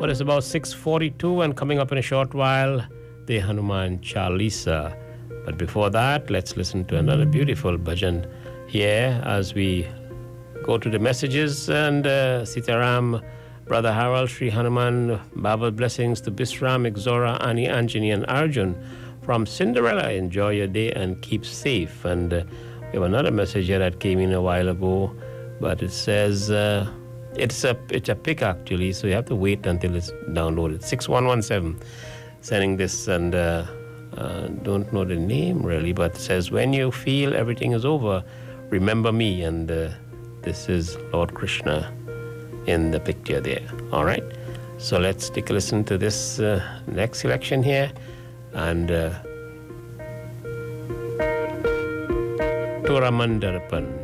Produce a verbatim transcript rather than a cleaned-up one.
Well, it's about six forty-two, and coming up in a short while, the Hanuman Chalisa. But before that, let's listen to another beautiful bhajan here as we go to the messages. And uh, Sitaram, Brother Harold, Sri Hanuman, Bible blessings to Bisram, Exora, Ani, Anjani, and Arjun from Cinderella. Enjoy your day and keep safe. And uh, we have another message here that came in a while ago, but it says uh, it's a it's a pic actually, so you have to wait until it's downloaded. six one one seven sending this, and uh, uh, don't know the name really, but it says, when you feel everything is over, remember me. And uh, this is Lord Krishna in the picture there. All right, so let's take a listen to this uh, next selection here. And uh, Tora Mandarapan.